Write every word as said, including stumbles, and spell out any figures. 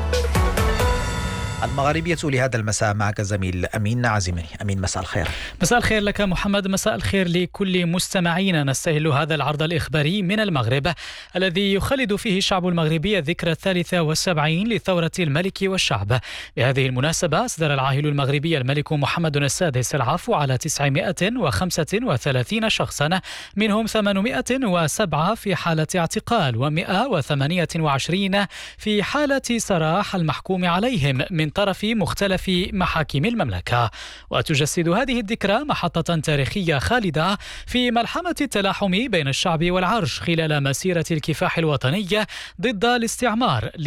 المغاربية لهذا المساء معك زميل أمين عزمي. أمين، مساء الخير. مساء الخير لك محمد، مساء الخير لكل مستمعينا. نستهل هذا العرض الإخباري من المغرب الذي يخلد فيه الشعب المغربي الذكرى الثالثة والسبعين لثورة الملك والشعب. بهذه المناسبة أصدر العاهل المغربي الملك محمد السادس العفو على تسعمائة وخمسة وثلاثين شخصا، منهم ثمانمائة وسبعة في حالة اعتقال ومائة وثمانية وعشرين في حالة سراح المحكوم عليهم من طرف مختلف محاكم المملكة. وتجسد هذه الذكرى محطة تاريخية خالدة في ملحمة التلاحم بين الشعب والعرش خلال مسيرة الكفاح الوطني ضد الاستعمار